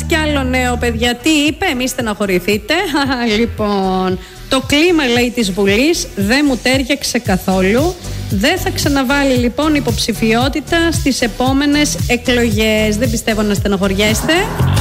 κι άλλο νέο, παιδιά. Τι είπε, μη στεναχωρηθείτε. Λοιπόν, το κλίμα, λέει, της Βουλής δεν μου τέριαξε καθόλου. Δεν θα ξαναβάλει λοιπόν υποψηφιότητα στις επόμενες εκλογές. Δεν πιστεύω να στεναχωριέστε.